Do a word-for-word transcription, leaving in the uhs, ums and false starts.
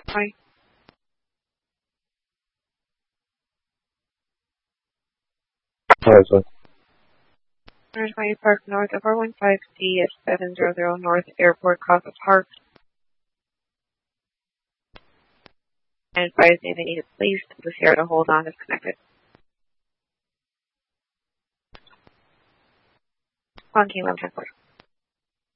Hi. Alright, so one twenty Park North of four one five C at seven hundred North Airport, Casa Park. And advise me they need a police to here to hold on disconnected. On team eleven ten four.